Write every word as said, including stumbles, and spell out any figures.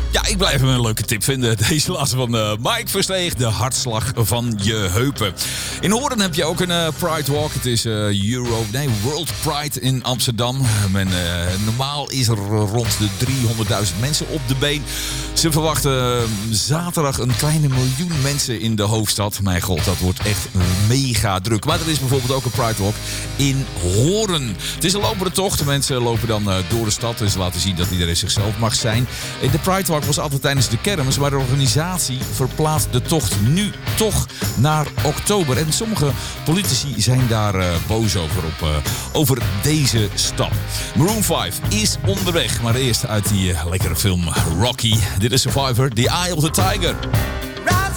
Ja, ik blijf hem een leuke tip vinden. Deze laatste van uh, Mike Versteeg, de hartslag van je heupen. In Hoorn heb je ook een uh, Pride Walk. Het is uh, Euro, nee, World Pride in Amsterdam. Men, uh, normaal is er rond de driehonderdduizend mensen op de been. Ze verwachten uh, zaterdag een kleine miljoen mensen in de hoofdstad. Mijn god, dat wordt echt mega druk. Maar er is bijvoorbeeld ook een Pride Walk in Hoorn. Het is een lopende tocht. De mensen lopen dan uh, door de stad. Dus laten zien dat iedereen zichzelf mag zijn. De Pride Walk was altijd tijdens de kermis, maar de organisatie verplaatst de tocht nu toch naar oktober. En sommige politici zijn daar uh, boos over, op, uh, over deze stap. Maroon vijf is onderweg, maar eerst uit die uh, lekkere film Rocky. Dit is Survivor, The Eye of the Tiger.